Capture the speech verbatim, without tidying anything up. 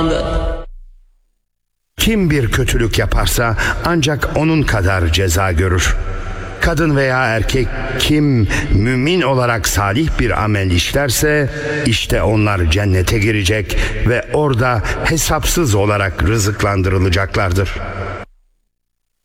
Kim bir kötülük yaparsa ancak onun kadar ceza görür. Kadın veya erkek kim mümin olarak salih bir amel işlerse işte onlar cennete girecek ve orada hesapsız olarak rızıklandırılacaklardır.